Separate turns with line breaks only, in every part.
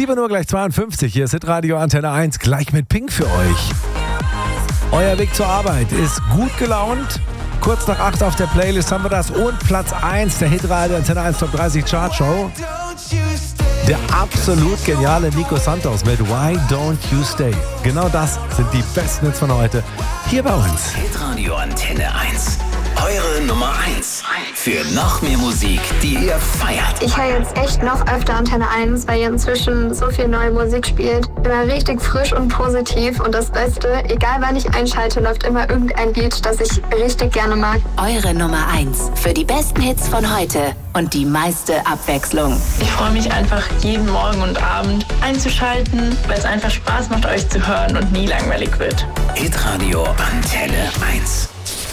7 Uhr gleich 52, hier ist Hitradio Antenne 1, gleich mit Pink für euch. Euer Weg zur Arbeit ist gut gelaunt. Kurz nach 8 auf der Playlist haben wir das und Platz 1 der Hitradio Antenne 1 Top 30 Chartshow. Der absolut geniale Nico Santos mit Why Don't You Stay. Genau das sind die besten Hits von heute hier bei uns.
Hitradio Antenne 1. Eure Nummer 1 für noch mehr Musik, die ihr feiert.
Ich höre jetzt echt noch öfter Antenne 1, weil ihr inzwischen so viel neue Musik spielt. Immer richtig frisch und positiv. Und das Beste, egal wann ich einschalte, läuft immer irgendein Lied, das ich richtig gerne mag.
Eure Nummer 1 für die besten Hits von heute und die meiste Abwechslung.
Ich freue mich einfach jeden Morgen und Abend einzuschalten, weil es einfach Spaß macht, euch zu hören und nie langweilig wird.
Hitradio Antenne 1.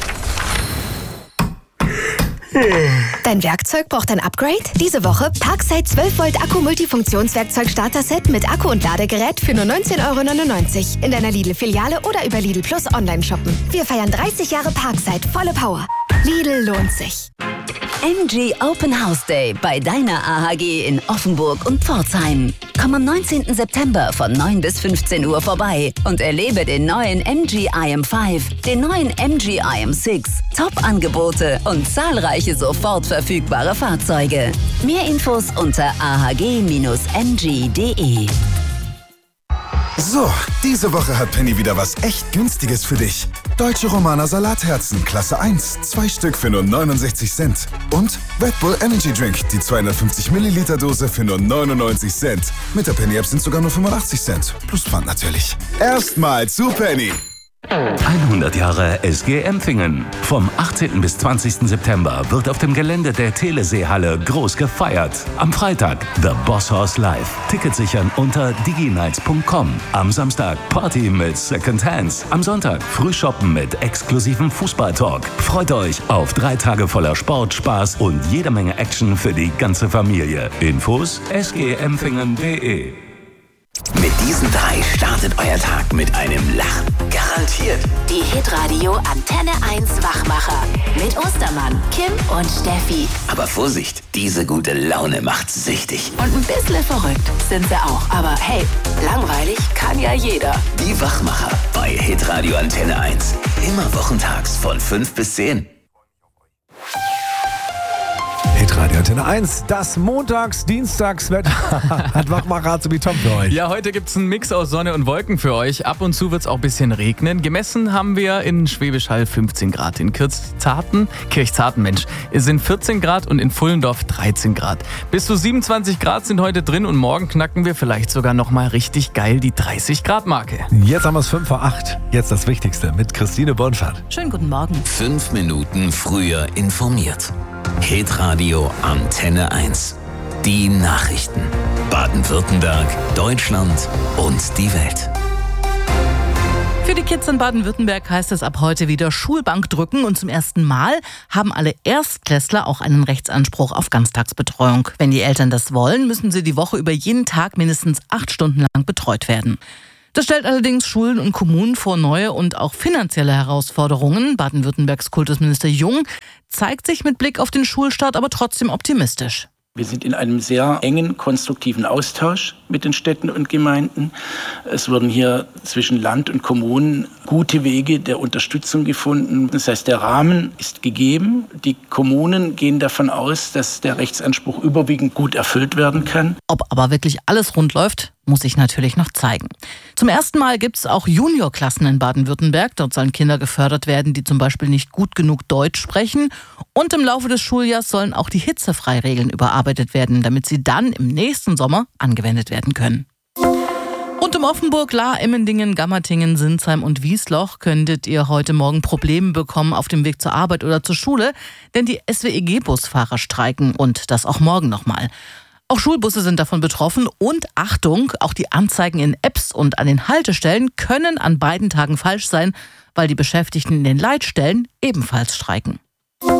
Dein Werkzeug braucht ein Upgrade? Diese Woche Parkside 12 Volt Akku Multifunktionswerkzeug Starter-Set mit Akku und Ladegerät für nur 19,99 € in deiner Lidl-Filiale oder über Lidl Plus online shoppen. Wir feiern 30 Jahre Parkside, volle Power. Lidl lohnt sich.
MG Open House Day bei deiner AHG in Offenburg und Pforzheim. Komm am 19. September von 9 bis 15 Uhr vorbei und erlebe den neuen MG IM5, den neuen MG IM6, Top-Angebote und zahlreiche sofort verfügbare Fahrzeuge. Mehr Infos unter ahg-mg.de.
So, diese Woche hat Penny wieder was echt Günstiges für dich. Deutsche Romaner Salatherzen, Klasse 1, 2 Stück für nur 69 Cent. Und Red Bull Energy Drink, die 250 Milliliter Dose für nur 99 Cent. Mit der Penny-App sind sogar nur 85 Cent. Plus Pfand natürlich. Erstmal zu Penny.
100 Jahre SG Empfingen. Vom 18. bis 20. September wird auf dem Gelände der Teleseehalle groß gefeiert. Am Freitag The Boss Horse Live. Tickets sichern unter diginights.com. Am Samstag Party mit Second Hands. Am Sonntag Frühshoppen mit exklusivem Fußballtalk. Freut euch auf 3 Tage voller Sport, Spaß und jede Menge Action für die ganze Familie. Infos sgempfingen.de.
Mit diesen 3 startet euer Tag mit einem Lachen. Garantiert.
Die Hitradio Antenne 1 Wachmacher mit Ostermann, Kim und Steffi.
Aber Vorsicht, diese gute Laune macht süchtig.
Und ein bisschen verrückt sind sie auch. Aber hey, langweilig kann ja jeder.
Die Wachmacher bei Hitradio Antenne 1. Immer wochentags von 5 bis 10.
Hitradio Antenne 1, das Montags-Dienstags-Wetter hat Wachmacher so wie Tom für euch.
Ja, heute gibt's einen Mix aus Sonne und Wolken für euch. Ab und zu wird's auch ein bisschen regnen. Gemessen haben wir in Schwäbisch Hall 15 Grad. In Kirchzarten, es sind 14 Grad und in Pfullendorf 13 Grad. Bis zu 27 Grad sind heute drin und morgen knacken wir vielleicht sogar nochmal richtig geil die 30 Grad Marke.
Jetzt haben wir es 5 vor 8. Jetzt das Wichtigste mit Christine Bonschardt.
Schönen guten Morgen.
5 Minuten früher informiert. Hitradio Antenne 1. Die Nachrichten. Baden-Württemberg, Deutschland und die Welt.
Für die Kids in Baden-Württemberg heißt es ab heute wieder Schulbank drücken und zum ersten Mal haben alle Erstklässler auch einen Rechtsanspruch auf Ganztagsbetreuung. Wenn die Eltern das wollen, müssen sie die Woche über jeden Tag mindestens 8 Stunden lang betreut werden. Das stellt allerdings Schulen und Kommunen vor neue und auch finanzielle Herausforderungen. Baden-Württembergs Kultusminister Jung zeigt sich mit Blick auf den Schulstart aber trotzdem optimistisch.
Wir sind in einem sehr engen, konstruktiven Austausch mit den Städten und Gemeinden. Es wurden hier zwischen Land und Kommunen gute Wege der Unterstützung gefunden. Das heißt, der Rahmen ist gegeben. Die Kommunen gehen davon aus, dass der Rechtsanspruch überwiegend gut erfüllt werden kann.
Ob aber wirklich alles rund läuft, muss sich natürlich noch zeigen. Zum ersten Mal gibt es auch Juniorklassen in Baden-Württemberg. Dort sollen Kinder gefördert werden, die zum Beispiel nicht gut genug Deutsch sprechen. Und im Laufe des Schuljahrs sollen auch die Hitzefreiregeln überarbeitet werden, damit sie dann im nächsten Sommer angewendet werden können. Und um Offenburg, Lahr, Emmendingen, Gammertingen, Sinsheim und Wiesloch könntet ihr heute Morgen Probleme bekommen auf dem Weg zur Arbeit oder zur Schule, denn die SWEG-Busfahrer streiken und das auch morgen nochmal. Auch Schulbusse sind davon betroffen und Achtung, auch die Anzeigen in Apps und an den Haltestellen können an beiden Tagen falsch sein, weil die Beschäftigten in den Leitstellen ebenfalls streiken. Im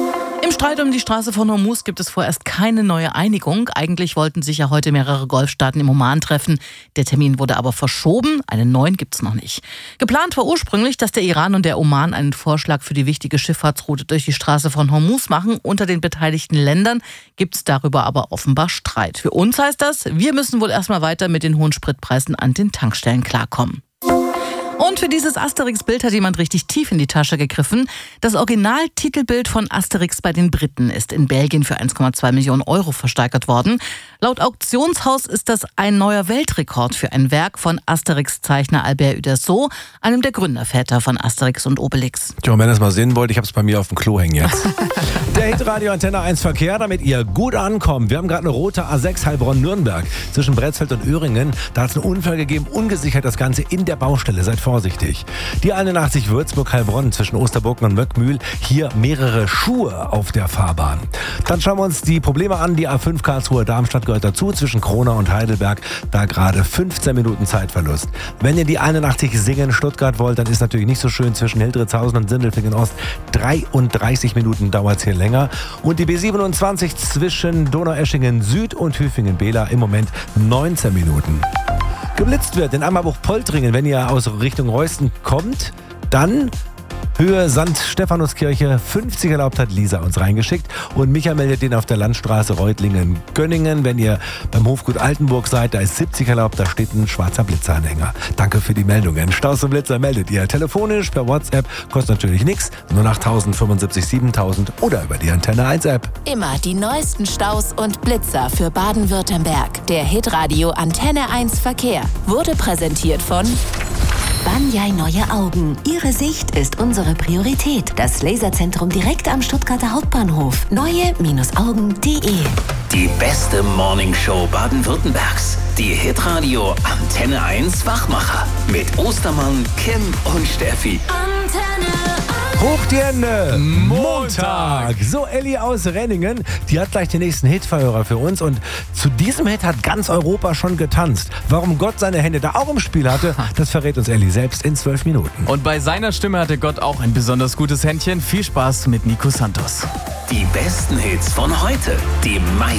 Im Streit um die Straße von Hormuz gibt es vorerst keine neue Einigung. Eigentlich wollten sich ja heute mehrere Golfstaaten im Oman treffen. Der Termin wurde aber verschoben. Einen neuen gibt es noch nicht. Geplant war ursprünglich, dass der Iran und der Oman einen Vorschlag für die wichtige Schifffahrtsroute durch die Straße von Hormuz machen. Unter den beteiligten Ländern gibt es darüber aber offenbar Streit. Für uns heißt das, wir müssen wohl erstmal weiter mit den hohen Spritpreisen an den Tankstellen klarkommen. Und für dieses Asterix-Bild hat jemand richtig tief in die Tasche gegriffen. Das Originaltitelbild von Asterix bei den Briten ist in Belgien für 1,2 Millionen Euro versteigert worden. Laut Auktionshaus ist das ein neuer Weltrekord für ein Werk von Asterix-Zeichner Albert Uderzo, einem der Gründerväter von Asterix und Obelix.
Tja, und wenn ihr es mal sehen wollt, ich habe es bei mir auf dem Klo hängen jetzt. Der Hitradio Antenne 1 Verkehr, damit ihr gut ankommt. Wir haben gerade eine rote A6 Heilbronn-Nürnberg zwischen Bretzfeld und Öhringen. Da hat es einen Unfall gegeben, ungesichert das Ganze in der Baustelle. Seid vorsichtig. Die 81 Würzburg-Heilbronn zwischen Osterburgen und Möckmühl. Hier mehrere Schuhe auf der Fahrbahn. Dann schauen wir uns die Probleme an. Die A5 Karlsruhe-Darmstadt gehört dazu, zwischen Kronau und Heidelberg. Da gerade 15 Minuten Zeitverlust. Wenn ihr die 81 Singen-Stuttgart wollt, dann ist natürlich nicht so schön zwischen Hildritzhausen und Sindelfingen-Ost. 33 Minuten dauert es hier länger. Und die B27 zwischen Donaueschingen-Süd und Hüfingen-Behla im Moment 19 Minuten. Geblitzt wird in Ammerbuch-Poltringen, wenn ihr aus Richtung Reusten kommt, dann Höhe St. Stephanuskirche 50 erlaubt, hat Lisa uns reingeschickt. Und Micha meldet den auf der Landstraße Reutlingen-Gönningen. Wenn ihr beim Hofgut Altenburg seid, da ist 70 erlaubt, da steht ein schwarzer Blitzeranhänger. Danke für die Meldungen. Staus und Blitzer meldet ihr telefonisch, per WhatsApp, kostet natürlich nichts. Nur nach 1000, 75, 7000 oder über die Antenne 1 App.
Immer die neuesten Staus und Blitzer für Baden-Württemberg. Der Hitradio Antenne 1 Verkehr wurde präsentiert von
Banyai Neue Augen. Ihre Sicht ist unsere Priorität. Das Laserzentrum direkt am Stuttgarter Hauptbahnhof. Neue-Augen.de.
Die beste Morningshow Baden-Württembergs. Die Hitradio Antenne 1 Wachmacher. Mit Ostermann, Kim und Steffi.
Antenne 1. Hoch die Hände! Montag! So, Elli aus Renningen, die hat gleich den nächsten Hitverhörer für uns. Und zu diesem Hit hat ganz Europa schon getanzt. Warum Gott seine Hände da auch im Spiel hatte, das verrät uns Elli selbst in 12 Minuten.
Und bei seiner Stimme hatte Gott auch ein besonders gutes Händchen. Viel Spaß mit Nico Santos.
Die besten Hits von heute. Die meisten